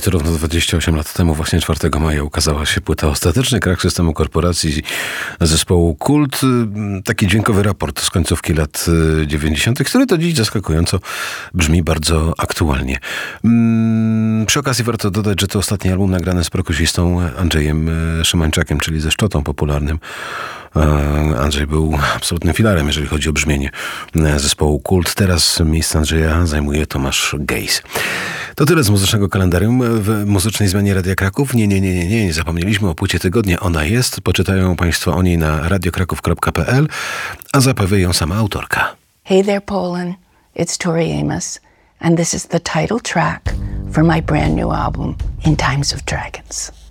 to równo 28 lat temu, właśnie 4 maja ukazała się płyta Ostateczny krach systemu korporacji zespołu Kult. Taki dźwiękowy raport z końcówki lat 90., który do dziś zaskakująco brzmi bardzo aktualnie. Przy okazji warto dodać, że to ostatni album nagrany z perkusistą Andrzejem Szymańczakiem, czyli ze Szczotą popularnym. Andrzej był absolutnym filarem, jeżeli chodzi o brzmienie zespołu Kult. Teraz miejsce Andrzeja zajmuje Tomasz Gejs. To tyle z muzycznego kalendarium. W muzycznej zmianie Radia Kraków. Nie zapomnieliśmy o płycie tygodnia. Ona jest. Poczytają Państwo o niej na radiokraków.pl, a zapowie ją sama autorka. Hey there, Poland. It's Tori Amos, and this is the title track for my brand new album, In Times of Dragons.